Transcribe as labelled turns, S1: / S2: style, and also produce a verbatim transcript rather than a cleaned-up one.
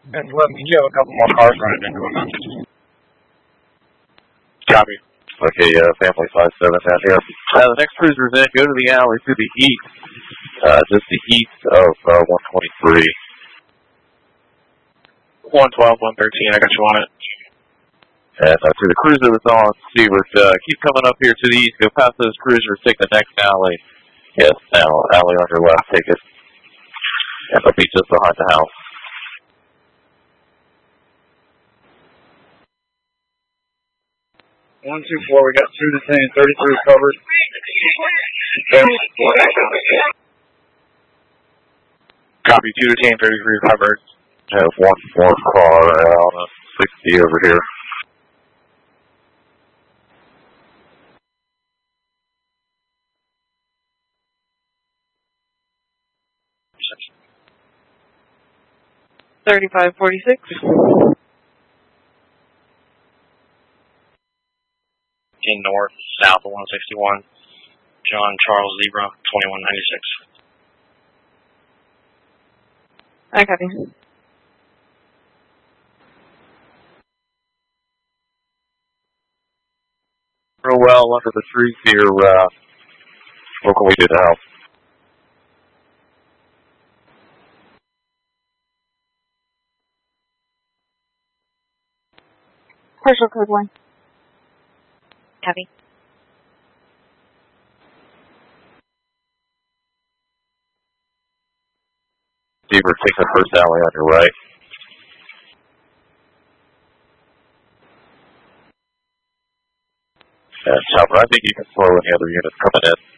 S1: And eleven, you have a couple more cars running into it.
S2: Copy.
S3: Okay, uh, family five seven down here. Uh, the next cruiser's in. Go to the alley to the east, uh, just the east of uh, one twenty-three.
S2: one twelve, one thirteen, I got you on it.
S3: And uh, to the cruiser that's on Stewart, uh, keep coming up here to the east. Go past those cruisers. Take the next alley. Yes, now alley on your left. Take it. And it'll be just behind the house.
S1: One two four, we got two detained, thirty-three covered.
S2: Copy, two detained, thirty-three covered.
S3: Have one more car out on sixty over here.
S4: thirty-five forty-six.
S2: In north, south of one sixty-one. John Charles Zebra, twenty-one ninety-six.
S4: I copy.
S3: Real well under the trees here. Uh, what can we do to help?
S4: Partial code one. Copy.
S3: Zebra, take the first alley on your right. And Chopper, I think you can slow any other units coming in.